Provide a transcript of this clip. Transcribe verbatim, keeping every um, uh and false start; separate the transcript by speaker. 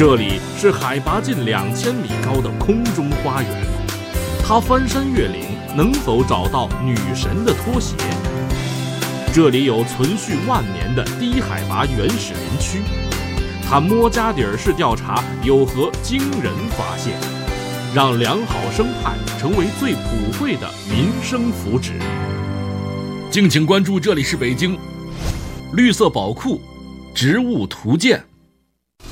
Speaker 1: 这里是海拔近两千米高的空中花园，它翻山越岭，能否找到女神的拖鞋？这里有存续万年的低海拔原始林区，它摸家底儿式调查有何惊人发现？让良好生态成为最普惠的民生福祉。敬请关注，这里是北京绿色宝库植物图鉴。